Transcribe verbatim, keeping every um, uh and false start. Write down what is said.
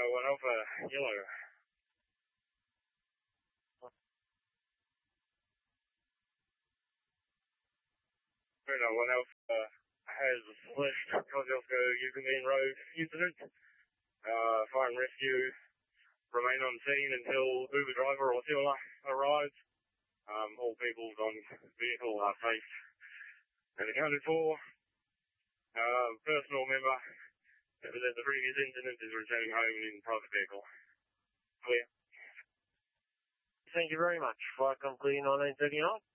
Bravo one Alpha, yellow. Bravo one Alpha has left Kosciuszko Euclidean Road incident. Uh, fire and rescue remain on scene until Uber driver or similar arrives. Um, all people on vehicle are safe and accounted for. Uh, personal member that was at the previous incident is returning home in private vehicle. Clear. Thank you very much. Flight complete nineteen thirty-nine.